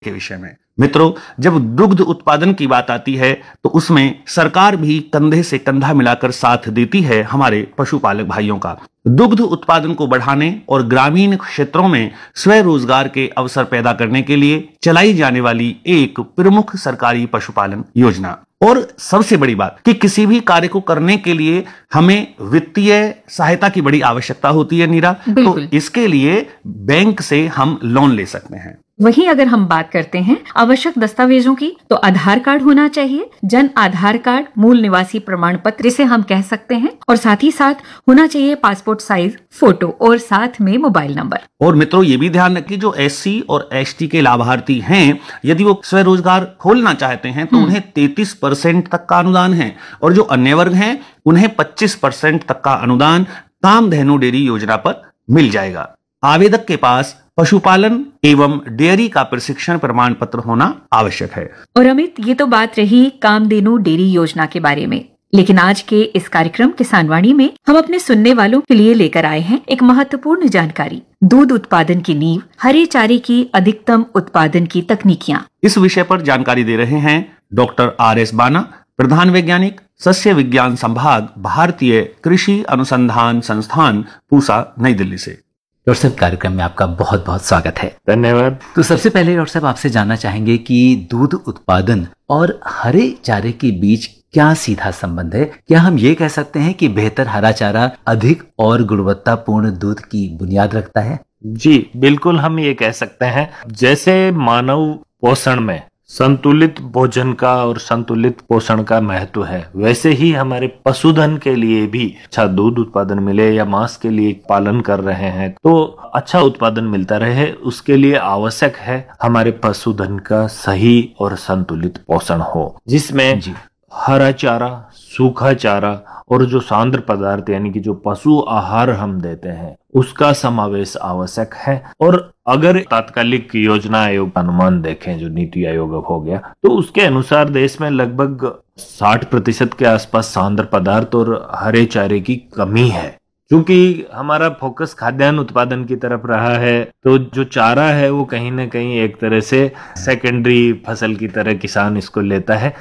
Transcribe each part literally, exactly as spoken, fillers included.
के विषय में। मित्रों, जब दुग्ध उत्पादन की बात आती है तो उसमें सरकार भी कंधे से कंधा मिलाकर साथ देती है हमारे पशुपालक भाइयों का। दुग्ध उत्पादन को बढ़ाने और ग्रामीण क्षेत्रों में स्वरोजगार के अवसर पैदा करने के लिए चलाई जाने वाली एक प्रमुख सरकारी पशुपालन योजना। और सबसे बड़ी बात कि किसी भी कार्य को करने के लिए हमें वित्तीय सहायता की बड़ी आवश्यकता होती है नीरा, तो इसके लिए बैंक से हम लोन ले सकते हैं। वहीं अगर हम बात करते हैं आवश्यक दस्तावेजों की, तो आधार कार्ड होना चाहिए, जन आधार कार्ड, मूल निवासी प्रमाण पत्र जिसे हम कह सकते हैं, और साथ ही साथ होना चाहिए पासपोर्ट साइज फोटो और साथ में मोबाइल नंबर। और मित्रों, ये भी ध्यान रखिए जो एससी और एसटी के लाभार्थी हैं, यदि वो स्वरोजगार खोलना चाहते हैं तो उन्हें तैंतीस परसेंट तक का अनुदान है, और जो अन्य वर्ग हैं उन्हें पच्चीस परसेंट तक का अनुदान कामधेनु डेयरी योजना पर मिल जाएगा। आवेदक के पास पशुपालन एवं डेयरी का प्रशिक्षण प्रमाण पत्र होना आवश्यक है। और अमित, ये तो बात रही कामधेनु डेयरी योजना के बारे में, लेकिन आज के इस कार्यक्रम किसानवाणी में हम अपने सुनने वालों के लिए लेकर आए हैं एक महत्वपूर्ण जानकारी, दूध उत्पादन की नींव, हरे चारे की अधिकतम उत्पादन की तकनीकियां। इस विषय पर जानकारी दे रहे हैं डॉक्टर आर एस बाना, प्रधान वैज्ञानिक, सस्य विज्ञान संभाग, भारतीय कृषि अनुसंधान संस्थान, पूसा, नई दिल्ली से। डॉक्टर साहब, कार्यक्रम में आपका बहुत बहुत स्वागत है। धन्यवाद। तो सबसे पहले डॉक्टर साहब आपसे जानना चाहेंगे कि दूध उत्पादन और हरे चारे के बीच क्या सीधा संबंध है? क्या हम ये कह सकते हैं कि बेहतर हरा चारा अधिक और गुणवत्तापूर्ण दूध की बुनियाद रखता है? जी बिल्कुल, हम ये कह सकते हैं। जैसे मानव पोषण में संतुलित भोजन का और संतुलित पोषण का महत्व है, वैसे ही हमारे पशुधन के लिए भी अच्छा दूध उत्पादन मिले या मांस के लिए पालन कर रहे हैं तो अच्छा उत्पादन मिलता रहे, उसके लिए आवश्यक है हमारे पशुधन का सही और संतुलित पोषण हो, जिसमें हरा चारा, सूखा चारा और जो सांद्र पदार्थ यानी कि जो पशु आहार हम देते हैं उसका समावेश आवश्यक है। और अगर तात्कालिक योजना आयोग का अनुमान देखें, जो नीति आयोग हो गया, तो उसके अनुसार देश में लगभग साठ प्रतिशत के आसपास सांद्र पदार्थ और हरे चारे की कमी है। क्योंकि हमारा फोकस खाद्यान्न उत्पादन की तरफ रहा है, तो जो चारा है वो कहीं ना कहीं एक तरह से सेकेंडरी फसल की तरह किसान इसको लेता है,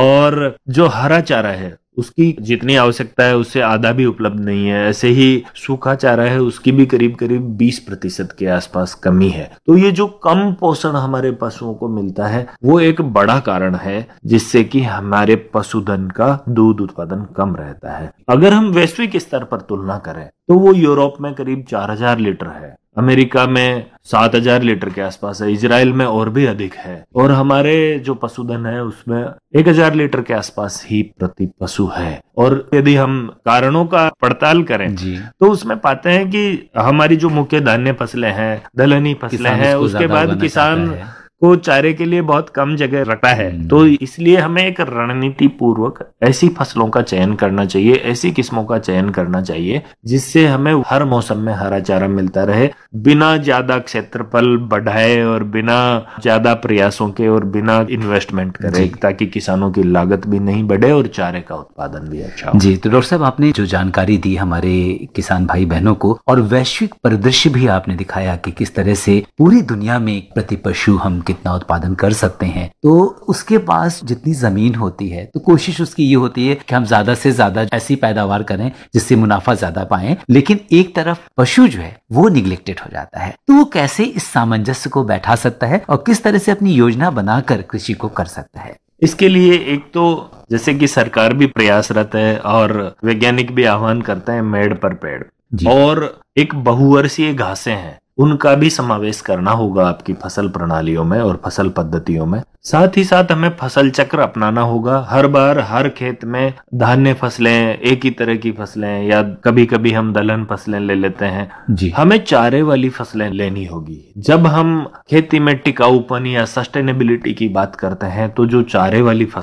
और जो हरा चारा है उसकी जितनी आवश्यकता है उससे आधा भी उपलब्ध नहीं है। ऐसे ही सूखा चारा है, उसकी भी करीब करीब बीस प्रतिशत के आसपास कमी है। तो ये जो कम पोषण हमारे पशुओं को मिलता है वो एक बड़ा कारण है जिससे कि हमारे पशुधन का दूध उत्पादन कम रहता है। अगर हम वैश्विक स्तर पर तुलना करें तो वो यूरोप में करीब चार हजार लीटर है, अमेरिका में सात हजार लीटर के आसपास है, इजराइल में और भी अधिक है, और हमारे जो पशुधन है उसमें एक हजार लीटर के आसपास ही प्रति पशु है। और यदि हम कारणों का पड़ताल करें जी, तो उसमें पाते हैं कि हमारी जो मुख्य धान्य फसलें हैं, दलहनी फसलें हैं, उसके बाद किसान को चारे के लिए बहुत कम जगह रखा है, तो इसलिए हमें एक रणनीति पूर्वक ऐसी फसलों का चयन करना चाहिए, ऐसी किस्मों का चयन करना चाहिए जिससे हमें हर मौसम में हरा चारा मिलता रहे, बिना ज्यादा क्षेत्रफल बढ़ाए और बिना ज्यादा प्रयासों के और बिना इन्वेस्टमेंट करे, ताकि किसानों की लागत भी नहीं बढ़े और चारे का उत्पादन भी अच्छा हो। जी, तो डॉक्टर साहब आपने जो जानकारी दी हमारे किसान भाई बहनों को, और वैश्विक परिदृश्य भी आपने दिखाया कि किस तरह से पूरी दुनिया में प्रति पशु हम कितना उत्पादन कर सकते हैं, तो उसके पास जितनी जमीन होती है तो कोशिश उसकी ये होती है कि हम ज्यादा से ज्यादा ऐसी पैदावार करें जिससे मुनाफा ज्यादा पाएं, लेकिन एक तरफ पशु जो है वो निग्लेक्टेड हो जाता है। तो वो कैसे इस सामंजस्य को बैठा सकता है और किस तरह से अपनी योजना बनाकर कृषि को कर सकता है? इसके लिए एक तो जैसे कि सरकार भी प्रयासरत है और वैज्ञानिक भी आह्वान करते हैं मेड़ पर पेड़, और एक बहुवर्षीय घासें हैं उनका भी समावेश करना होगा आपकी फसल प्रणालियों में और फसल पद्धतियों में। साथ ही साथ हमें फसल चक्र अपनाना होगा। हर बार हर खेत में धान्य फसलें, एक ही तरह की फसलें, या कभी कभी हम दलहन फसलें ले लेते हैं जी, हमें चारे वाली फसलें लेनी होगी। जब हम खेती में टिकाऊपन या सस्टेनेबिलिटी की बात करते हैं तो जो चारे वाली फसलें हैं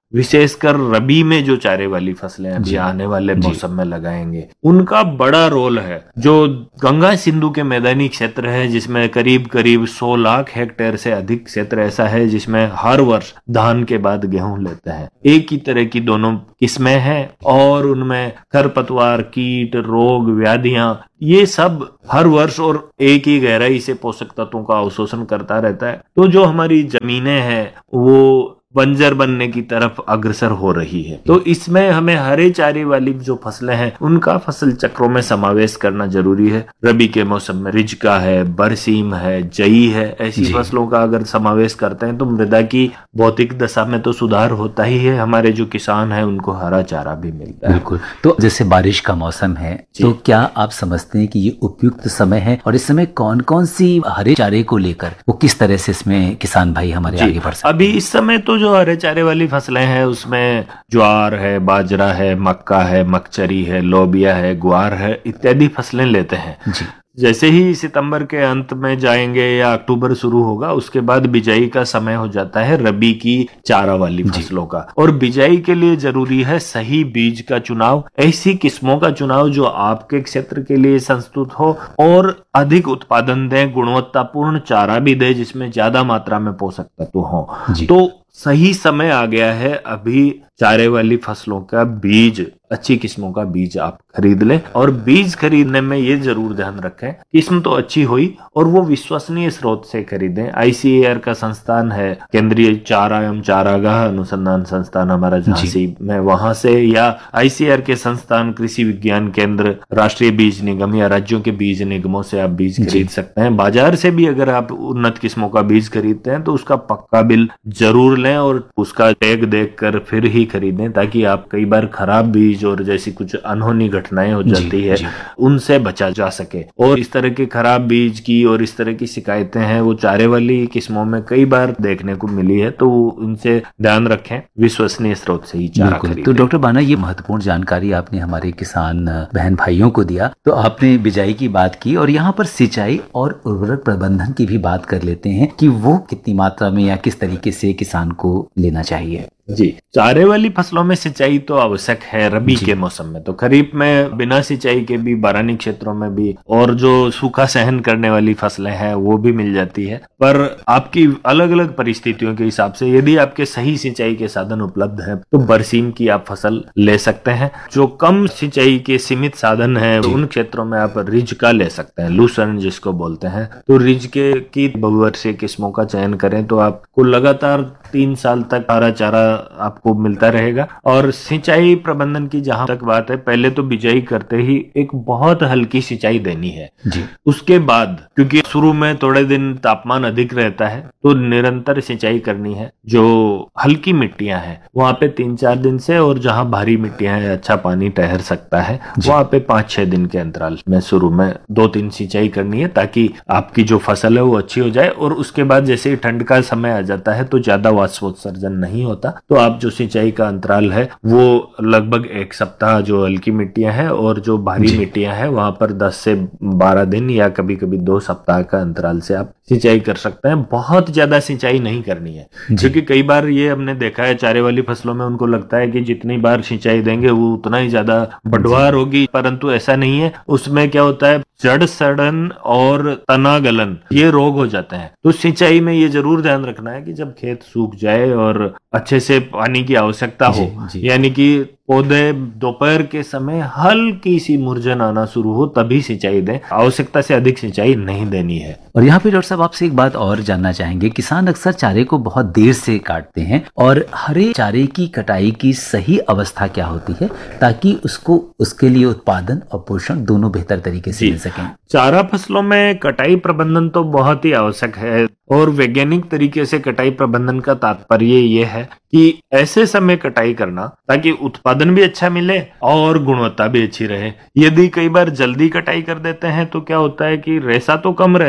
विशेषकर रबी में जो चारे वाली फसलें अभी आने वाले मौसम में लगाएंगे, उनका बड़ा रोल है। जो गंगा सिंधु के मैदानी क्षेत्र है, जिसमें करीब करीब सौ लाख हेक्टेयर से अधिक क्षेत्र ऐसा है जिसमें हर वर्ष धान के बाद गेहूं लेते हैं। एक ही तरह की दोनों किस्में हैं और उनमें खरपतवार, कीट, रोग, व्याधियां, ये सब हर वर्ष और एक ही गहराई से पोषक तत्वों का अवशोषण करता रहता है। तो जो हमारी जमीनें हैं वो बंजर बनने की तरफ अग्रसर हो रही है। तो इसमें हमें हरे चारे वाली जो फसलें हैं उनका फसल चक्रों में समावेश करना जरूरी है। रबी के मौसम में रिजका है, बरसीम है, जई है, ऐसी फसलों का अगर समावेश करते हैं तो मृदा की भौतिक दशा में तो सुधार होता ही है। हमारे जो किसान हैं उनको हरा चारा भी मिलता है। बिल्कुल। तो जैसे बारिश का मौसम है, तो क्या आप समझते हैं कि ये उपयुक्त समय है और इस समय कौन कौन सी हरे चारे को लेकर वो किस तरह से इसमें किसान भाई हमारे आगे बढ़ सकते हैं? अभी इस समय तो जो हरे चारे वाली फसलें हैं उसमें ज्वार है, बाजरा है, मक्का है, मकचरी है, लोबिया है, ग्वार है, इत्यादि फसलें लेते हैं जी। जैसे ही सितंबर के अंत में जाएंगे या अक्टूबर शुरू होगा, उसके बाद बिजाई का समय हो जाता है रबी की चारा वाली फसलों का। और बिजाई के लिए जरूरी है सही बीज का चुनाव, ऐसी किस्मों का चुनाव जो आपके क्षेत्र के लिए संस्तुत हो और अधिक उत्पादन दें, गुणवत्तापूर्ण चारा भी दे जिसमें ज्यादा मात्रा में पोषक तत्व हो। तो सही समय आ गया है अभी चारे वाली फसलों का बीज, अच्छी किस्मों का बीज आप खरीद लें। और बीज खरीदने में ये जरूर ध्यान रखें किस्म तो अच्छी हुई और वो विश्वसनीय स्रोत से खरीदें। आईसीएआर का संस्थान है, केंद्रीय चारा एवं चारागाह अनुसंधान संस्थान हमारा झांसी में, वहां से, या आईसीएआर के संस्थान कृषि विज्ञान केंद्र, राष्ट्रीय बीज निगम या राज्यों के बीज निगमों से आप बीज खरीद सकते हैं। बाजार से भी अगर आप उन्नत किस्मों का बीज खरीदते हैं तो उसका पक्का बिल जरूर लें और उसका टैग देखकर फिर ही खरीदें, ताकि आप कई बार खराब बीज और जैसी कुछ अनहोनी घटनाएं हो जाती है उनसे बचा जा सके। और इस तरह के खराब बीज की और इस तरह की शिकायतें हैं वो चारे वाली किस्मों में कई बार देखने को मिली है, तो इनसे ध्यान रखें, विश्वसनीय स्रोत से ही चारा खरीदें। तो डॉक्टर बाना, ये महत्वपूर्ण जानकारी आपने हमारे किसान बहन भाइयों को दिया। तो आपने बिजाई की बात की और यहाँ पर सिंचाई और उर्वरक प्रबंधन की भी बात कर लेते हैं कि वो कितनी मात्रा में या किस तरीके से किसान को लेना चाहिए। जी, चारे वाली फसलों में सिंचाई तो आवश्यक है रबी के मौसम में। तो खरीफ में बिना सिंचाई के भी बारानी क्षेत्रों में भी, और जो सूखा सहन करने वाली फसलें हैं वो भी मिल जाती है। पर आपकी अलग अलग परिस्थितियों के हिसाब से यदि आपके सही सिंचाई के साधन उपलब्ध हैं तो बरसीम की आप फसल ले सकते हैं। जो कम सिंचाई के सीमित साधन हैं उन क्षेत्रों में आप रिजका ले सकते हैं, लूसर्न जिसको बोलते हैं। तो रिजके की बहुवर्षीय किस्मों का चयन करें तो आपको लगातार तीन साल तक हरा चारा आपको मिलता रहेगा। और सिंचाई प्रबंधन की जहां तक बात है, पहले तो बिजाई करते ही एक बहुत हल्की सिंचाई देनी है जी। उसके बाद, क्योंकि शुरू में थोड़े दिन तापमान अधिक रहता है, तो निरंतर सिंचाई करनी है। जो हल्की मिट्टियां हैं वहां पे तीन चार दिन से, और जहां भारी मिट्टियां हैं अच्छा पानी ठहर सकता है वहां पे पांच छह दिन के अंतराल में शुरू में दो तीन सिंचाई करनी है, ताकि आपकी जो फसल है वो अच्छी हो जाए। और उसके बाद जैसे ही ठंड का समय आ जाता है तो ज्यादा वाष्पोत्सर्जन नहीं होता, तो आप जो सिंचाई का अंतराल है वो लगभग एक सप्ताह जो हल्की मिट्टियां हैं, और जो भारी मिट्टियां हैं वहां पर दस से बारह दिन या कभी कभी दो सप्ताह का अंतराल से आप सिंचाई कर सकते हैं। बहुत ज्यादा सिंचाई नहीं करनी है, क्योंकि कई बार ये हमने देखा है चारे वाली फसलों में उनको लगता है कि जितनी बार सिंचाई देंगे वो उतना ही ज्यादा बढ़वार होगी, परंतु ऐसा नहीं है। उसमें क्या होता है, जड़ सड़न और तना गलन ये रोग हो जाते हैं। तो सिंचाई में ये जरूर ध्यान रखना है कि जब खेत सूख जाए और अच्छे से पानी की आवश्यकता हो, यानी कि पौधे दोपहर के समय हल्की सी मुरझन आना शुरू हो, तभी सिंचाई दें। आवश्यकता से अधिक सिंचाई नहीं देनी है। और यहाँ पे डॉक्टर साहब आपसे एक बात और जानना चाहेंगे, किसान अक्सर चारे को बहुत देर से काटते हैं, और हरे चारे की कटाई की सही अवस्था क्या होती है ताकि उसको उसके लिए उत्पादन और पोषण दोनों बेहतर तरीके से मिल सकें? चारा फसलों में कटाई प्रबंधन तो बहुत ही आवश्यक है, और वैज्ञानिक तरीके से कटाई प्रबंधन का तात्पर्य ये है कि ऐसे समय कटाई करना ताकि उत्पादन भी अच्छा मिले और गुणवत्ता भी अच्छी रहे। यदि कई बार जल्दी कटाई कर देते हैं तो क्या होता है कि रेशा तो कम रहता है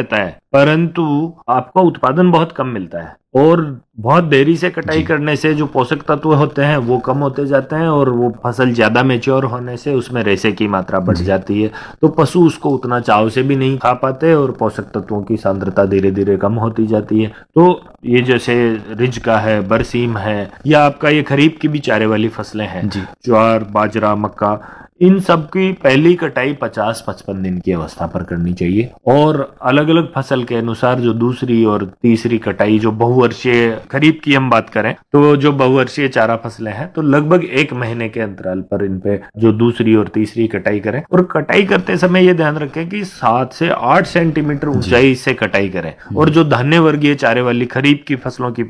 परंतु आपको उत्पादन बहुत कम मिलता है और बहुत देरी से कटाई करने से जो पोषक तत्व होते हैं वो कम होते जाते हैं और वो फसल ज्यादा मैच्योर होने से उसमें रेशे की मात्रा बढ़ जाती है, तो पशु उसको उतना चाव से भी नहीं खा पाते और पोषक तत्वों की सांद्रता धीरे धीरे कम होती जाती है। तो ये जैसे रिजका है, बरसीम है, या आपका ये खरीफ की भी चारे वाली फसलें हैं, ज्वार, बाजरा, मक्का, इन सब की पहली कटाई पचास पचपन दिन की अवस्था पर करनी चाहिए और अलग अलग फसल के अनुसार जो दूसरी और तीसरी कटाई, जो बहुवर्षीय खरीफ की हम बात करें तो जो बहुवर्षीय चारा फसलें हैं तो लगभग एक महीने के अंतराल पर इन पे जो दूसरी और तीसरी कटाई करें। और कटाई करते समय ये ध्यान रखें कि सात से आठ सेंटीमीटर ऊंचाई से कटाई करें। और जो धान्य वर्गीय चारे वाली खरीफ की फसलों की